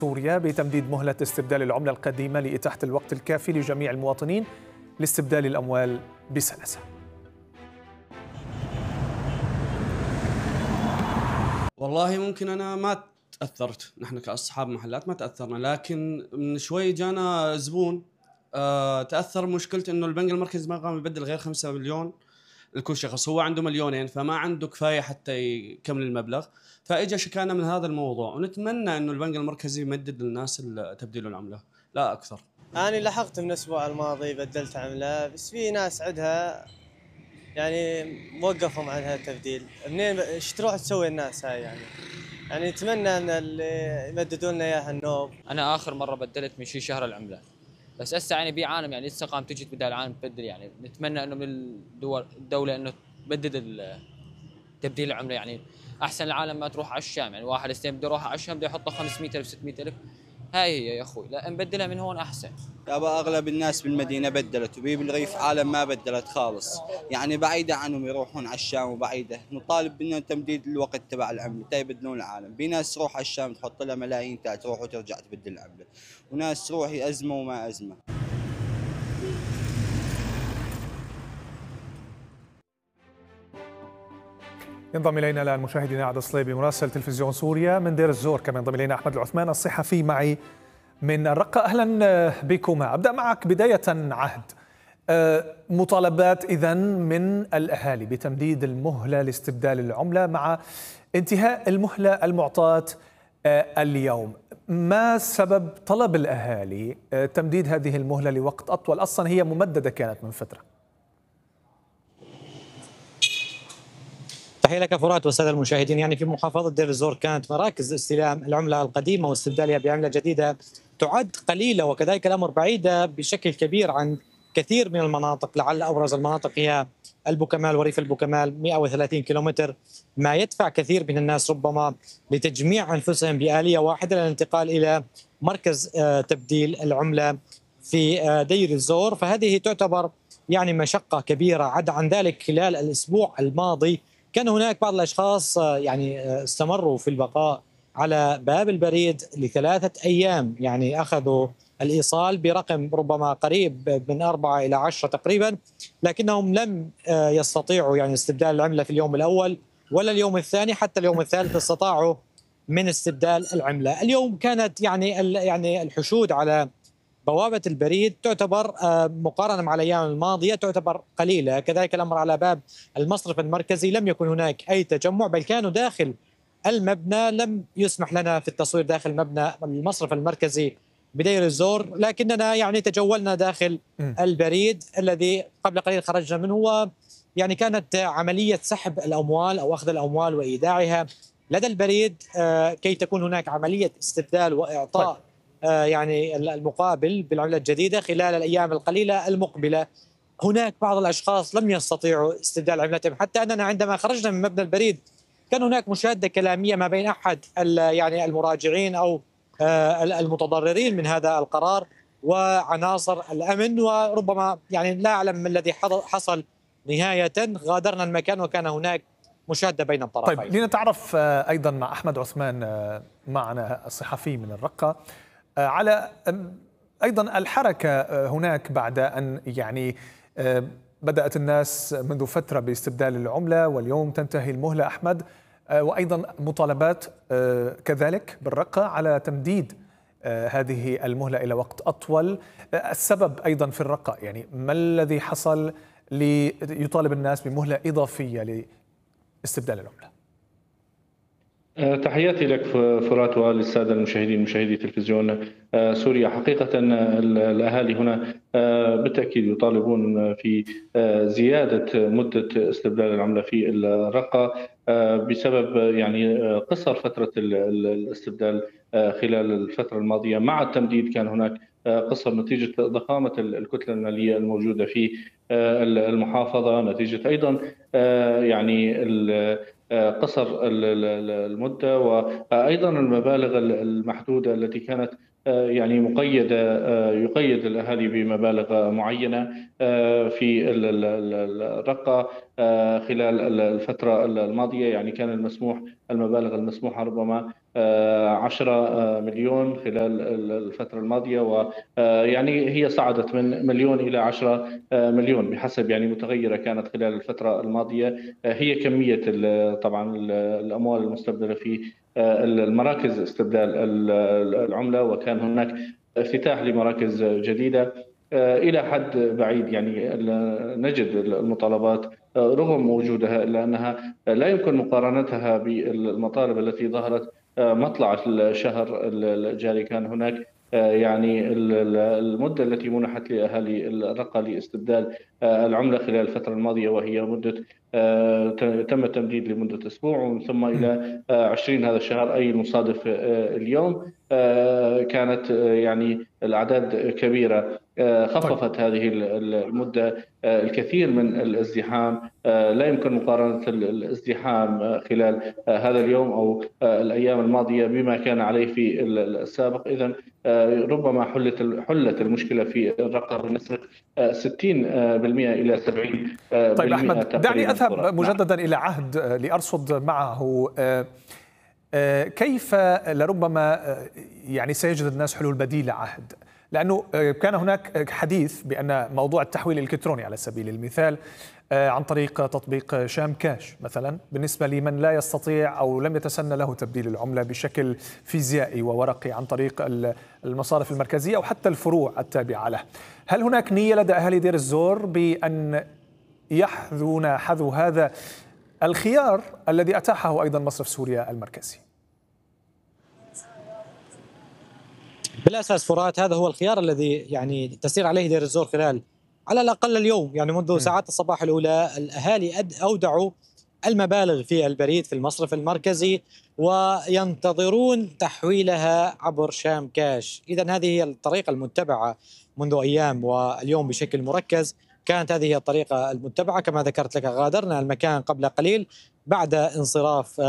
سوريا بتمديد مهلة استبدال العملة القديمة لإتاحة الوقت الكافي لجميع المواطنين لاستبدال الأموال بسلاسة. والله ممكن أنا ما تأثرت، نحن كأصحاب محلات ما تأثرنا، لكن من شوي جانا زبون تأثر. مشكلته إنه البنك المركزي ما قام يبدل غير 5 مليون لكل شخص، هو عنده مليونين فما عنده كفاية حتى يكمل المبلغ، فإجا شكانا من هذا الموضوع، ونتمنى إنه البنك المركزي يمدد للناس تبديل العملة لا أكثر. أنا لاحظت من الأسبوع الماضي بدلت عملة، بس في ناس عندها يعني وقفوا عنها التبديل. منين ايش تروح تسوي الناس هاي يعني نتمنى ان اللي يمددوا لنا اياها النوب. انا اخر مره بدلت من شي شهر العمله، بس هسه يعني بعالم يعني لسه قام تجي بدال عالم تبدل، يعني نتمنى انه من الدوله انه تبدد تبديل العمله. يعني احسن العالم ما تروح على الشام، يعني واحد اثنين بده يروح على الشام بده يحط 500,000 600,000. هاي هي يا اخوي، لا نبدلها من هون احسن. يابا اغلب الناس بالمدينه بدلت، وبالريف عالم ما بدلت خالص، يعني بعيده عنهم يروحون على الشام وبعيده. نطالب بانه تمديد الوقت تبع العمله تا يبدلون العالم. في ناس تروح على الشام تحط لها ملايين تا تروح وترجع تبدل العمله، وناس تروح ازمه وما ازمه. ينضم الينا الان مشاهدينا عبد الصليبي مراسل تلفزيون سوريا من دير الزور، كما ينضم الينا احمد العثمان الصحفي معي من الرقة. اهلا بكما. ابدا معك بدايه عهد مطالبات اذا من الاهالي بتمديد المهله لاستبدال العمله مع انتهاء المهله المعطاة اليوم. ما سبب طلب الاهالي تمديد هذه المهله لوقت اطول؟ اصلا هي ممدده كانت من فتره. تحية لك فرات والسادة المشاهدين. يعني في محافظة دير الزور كانت مراكز استلام العملة القديمة واستبدالها بعملة جديدة تعد قليلة، وكذلك الأمر بعيدة بشكل كبير عن كثير من المناطق. لعل أبرز المناطق هي البوكمال وريف البوكمال 130 كيلومتر، ما يدفع كثير من الناس ربما لتجميع أنفسهم بآلية واحدة للانتقال إلى مركز تبديل العملة في دير الزور. فهذه تعتبر يعني مشقة كبيرة. عدا عن ذلك خلال الأسبوع الماضي كان هناك بعض الأشخاص يعني استمروا في البقاء على باب البريد ل3 أيام، يعني أخذوا الإيصال برقم ربما قريب من 4 إلى 10 تقريبا، لكنهم لم يستطيعوا يعني استبدال العملة في اليوم الأول ولا اليوم الثاني. حتى اليوم الثالث استطاعوا من استبدال العملة. اليوم كانت يعني الحشود على بوابة البريد تعتبر مقارنة مع الأيام الماضية تعتبر قليلة. كذلك الأمر على باب المصرف المركزي لم يكن هناك أي تجمع، بل كانوا داخل المبنى. لم يسمح لنا في التصوير داخل مبنى المصرف المركزي بدير الزور، لكننا يعني تجولنا داخل البريد الذي قبل قليل خرجنا منه. ويعني كانت عملية سحب الأموال أو أخذ الأموال وإيداعها لدى البريد كي تكون هناك عملية استبدال وإعطاء يعني المقابل بالعملة الجديدة خلال الأيام القليلة المقبلة. هناك بعض الأشخاص لم يستطيعوا استبدال عملتهم، حتى أننا عندما خرجنا من مبنى البريد كان هناك مشادة كلامية ما بين أحد يعني المراجعين أو المتضررين من هذا القرار وعناصر الأمن، وربما يعني لا أعلم ما الذي حصل نهاية. غادرنا المكان وكان هناك مشادة بين الطرفين. طيب لنتعرف أيضا مع أحمد عثمان معنا الصحفي من الرقة على أيضا الحركة هناك بعد أن يعني بدأت الناس منذ فترة باستبدال العملة واليوم تنتهي المهلة أحمد، وأيضا مطالبات كذلك بالرقة على تمديد هذه المهلة إلى وقت أطول. السبب أيضا في الرقة يعني ما الذي حصل ليطالب الناس بمهلة إضافية لاستبدال العملة؟ تحياتي لك فرات وللسادة المشاهدين مشاهدي تلفزيون سوريا. حقيقة الأهالي هنا بالتأكيد يطالبون في زيادة مدة استبدال العملة في الرقة بسبب يعني قصر فترة الاستبدال خلال الفترة الماضية. مع التمديد كان هناك قصر نتيجة ضخامة الكتلة المالية الموجودة في المحافظة، نتيجة أيضا يعني قصر المدة وأيضا المبالغ المحدودة التي كانت يعني مقيدة، يقيد الأهالي بمبالغ معينة في الرقة خلال الفترة الماضية. يعني كان المبالغ المسموحة ربما 10 مليون خلال الفترة الماضية، ويعني هي صعدت من مليون إلى 10 مليون بحسب يعني متغيرة كانت خلال الفترة الماضية. هي كمية طبعا الأموال المستبدلة في المراكز استبدال العملة، وكان هناك افتتاح لمراكز جديدة إلى حد بعيد. يعني نجد المطالبات رغم وجودها إلا أنها لا يمكن مقارنتها بالمطالب التي ظهرت مطلع الشهر الجاري. كان هناك يعني المدة التي منحت لأهالي الرقة لاستبدال العملة خلال الفترة الماضية، وهي مدة تم التمديد لمدة أسبوع، ومن ثم إلى 20 هذا الشهر أي المصادف اليوم. كانت يعني الأعداد كبيرة، خففت هذه المدة الكثير من الازدحام. لا يمكن مقارنة الازدحام خلال هذا اليوم أو الأيام الماضية بما كان عليه في السابق. إذن ربما حلت المشكلة في الرقة بنسبة 60% إلى 70%. طيب أحمد، دعني أذهب مجددا نعم. إلى عهد لأرصد معه كيف لربما يعني سيجد الناس حلول بديلة عهد، لأنه كان هناك حديث بأن موضوع التحويل الإلكتروني على سبيل المثال عن طريق تطبيق شام كاش مثلا بالنسبة لمن لا يستطيع أو لم يتسنى له تبديل العملة بشكل فيزيائي وورقي عن طريق المصارف المركزية أو حتى الفروع التابعة له. هل هناك نية لدى أهالي دير الزور بأن حذو هذا الخيار الذي أتاحه أيضا مصرف سوريا المركزي؟ بالأساس فرات هذا هو الخيار الذي يعني تسير عليه دير الزور خلال على الأقل اليوم. يعني منذ ساعات الصباح الأولى الأهالي أودعوا المبالغ في البريد في المصرف المركزي وينتظرون تحويلها عبر شام كاش. إذن هذه هي الطريقة المتبعة منذ أيام، واليوم بشكل مركز كانت هذه هي الطريقة المتبعة. كما ذكرت لك غادرنا المكان قبل قليل بعد انصراف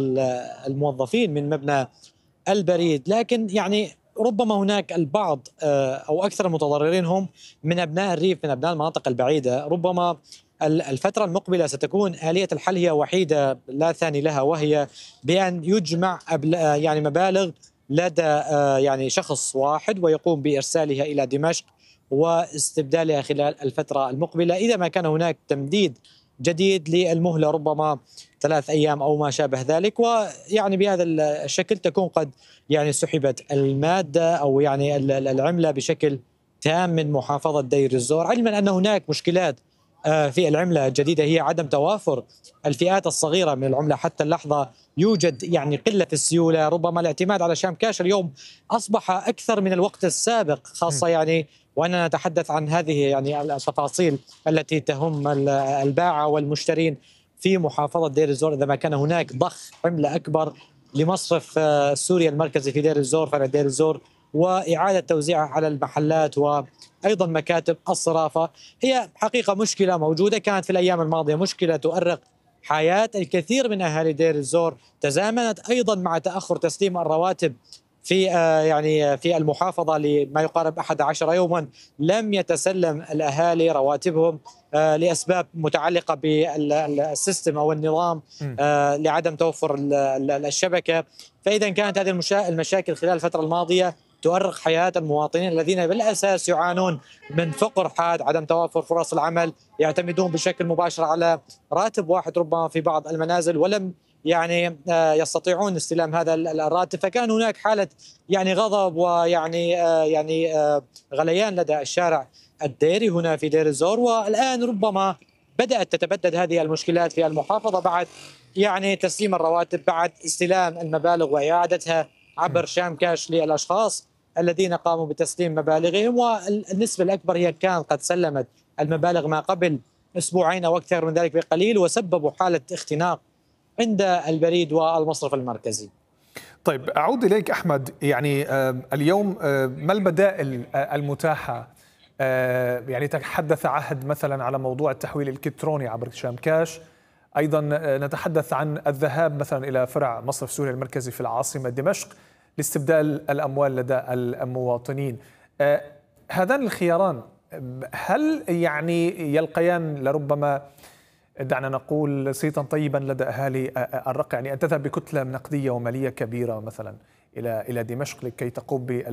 الموظفين من مبنى البريد، لكن يعني ربما هناك البعض أو أكثر المتضررين هم من أبناء الريف، من أبناء المناطق البعيدة. ربما الفترة المقبلة ستكون آلية الحل هي وحيدة لا ثاني لها، وهي بأن يجمع يعني مبالغ لدى يعني شخص واحد ويقوم بإرسالها إلى دمشق واستبدالها خلال الفترة المقبلة إذا ما كان هناك تمديد جديد للمهلة، ربما 3 أيام أو ما شابه ذلك. ويعني بهذا الشكل تكون قد يعني سحبت المادة أو يعني العملة بشكل تام من محافظة دير الزور، علما أن هناك مشكلات في العملة الجديدة هي عدم توافر الفئات الصغيرة من العملة. حتى اللحظة يوجد يعني قلة السيولة، ربما الاعتماد على شام كاش اليوم أصبح أكثر من الوقت السابق، خاصة يعني وأننا نتحدث عن هذه يعني التفاصيل التي تهم الباعة والمشترين في محافظة دير الزور. إذا ما كان هناك ضخ عملة أكبر لمصرف سوريا المركزي في دير الزور فرع دير الزور وإعادة توزيعها على المحلات وأيضا مكاتب الصرافة، هي حقيقة مشكلة موجودة كانت في الأيام الماضية، مشكلة تؤرق حياة الكثير من أهالي دير الزور، تزامنت أيضا مع تأخر تسليم الرواتب في يعني في المحافظة لما يقارب 11 يوما لم يتسلم الأهالي رواتبهم لأسباب متعلقة بالسيستم أو النظام لعدم توفر الشبكة. فإذا كانت هذه المشاكل خلال الفترة الماضية تؤرق حياة المواطنين الذين بالأساس يعانون من فقر حاد، عدم توافر فرص العمل، يعتمدون بشكل مباشر على راتب واحد ربما في بعض المنازل ولم يعني يستطيعون استلام هذا الراتب. فكان هناك حالة يعني غضب ويعني غليان لدى الشارع الديري هنا في دير الزور. والآن ربما بدأت تتبدد هذه المشكلات في المحافظة بعد يعني تسليم الرواتب، بعد استلام المبالغ وإعادتها عبر شام كاش للأشخاص الذين قاموا بتسليم مبالغهم. والنسبة الأكبر هي كانت قد سلمت المبالغ ما قبل أسبوعين أو أكثر من ذلك بقليل، وسببوا حالة اختناق عند البريد والمصرف المركزي. طيب أعود إليك أحمد، يعني اليوم ما البدائل المتاحة؟ يعني تحدث عهد مثلا على موضوع التحويل الإلكتروني عبر شام كاش، أيضا نتحدث عن الذهاب مثلا إلى فرع مصرف سوريا المركزي في العاصمة دمشق لاستبدال الأموال لدى المواطنين. هذان الخياران هل يعني يلقيان لربما دعنا نقول صيتا طيبا لدى أهالي الرقة، يعني أن تذهب بكتلة نقدية ومالية كبيرة مثلا إلى دمشق لكي تقوم